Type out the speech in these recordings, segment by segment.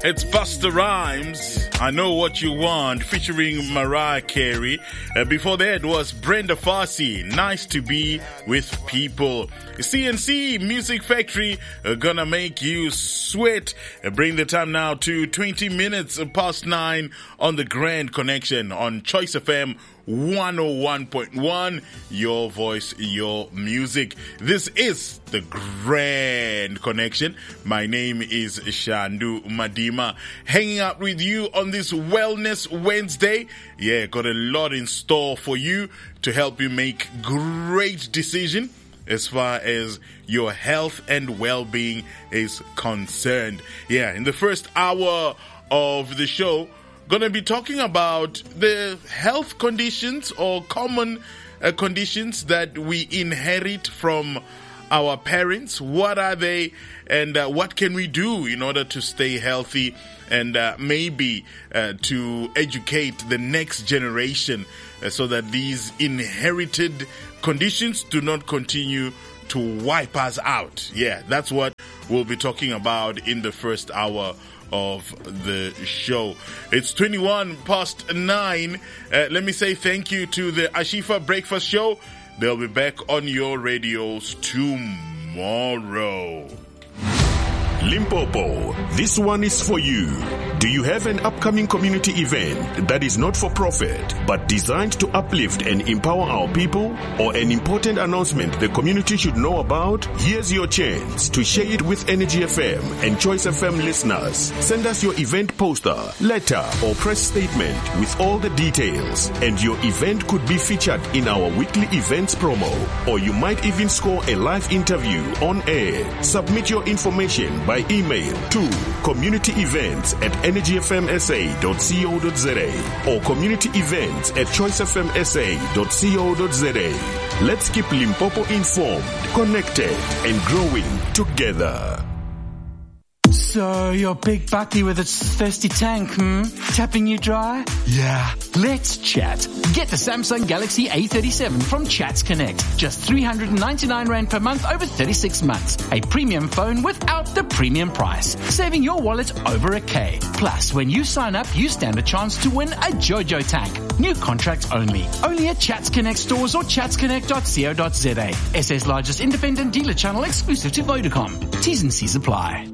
It's Busta Rhymes, I Know What You Want, featuring Mariah Carey. Before that was Brenda Fassie, Nice to Be With People. CNC Music Factory, gonna make you sweat. Bring the time now to 20 minutes past 9 on the Grand Connection on Choice FM 101.1, your voice, your music. This is the Grand Connection. My name is Shandu Madima, hanging out with you on this Wellness Wednesday. Yeah, got a lot in store for you to help you make great decisions as far as your health and well-being is concerned. Yeah, in the first hour of the show, gonna be talking about the health conditions or common conditions that we inherit from our parents. What are they, and what can we do in order to stay healthy and maybe to educate the next generation so that these inherited conditions do not continue to wipe us out. Yeah, that's what we'll be talking about in the first hour of the show. It's 21 past 9. Let me say thank you to the Ashifa Breakfast Show. They'll be back on your radios tomorrow. Limpopo, this one is for you. Do you have an upcoming community event that is not for profit but designed to uplift and empower our people, or an important announcement the community should know about? Here's your chance to share it with Energy FM and Choice FM listeners. Send us your event poster, letter or press statement with all the details, and your event could be featured in our weekly events promo, or you might even score a live interview on air. Submit your information by email to communityevents@energyfmsa.co.za or communityevents@choicefmsa.co.za. Let's keep Limpopo informed, connected, and growing together. So, your big bucky with its thirsty tank, tapping you dry? Yeah. Let's chat. Get the Samsung Galaxy A37 from Chats Connect. Just 399 Rand per month over 36 months. A premium phone without the premium price. Saving your wallet over $1,000. Plus, when you sign up, you stand a chance to win a JoJo tank. New contracts only. Only at Chats Connect stores or chatsconnect.co.za. SA's largest independent dealer channel exclusive to Vodacom. T's and C's apply.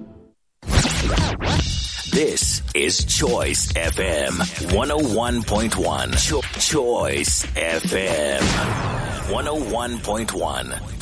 This is Choice FM 101.1. Choice FM 101.1.